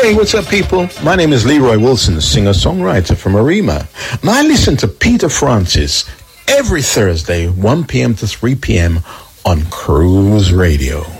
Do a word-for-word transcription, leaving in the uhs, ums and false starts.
Hey, what's up, people? My name is Leroy Wilson, singer-songwriter from Arima. And I listen to Peter Francis every Thursday, one p.m. to three p.m. on Cruise Radio.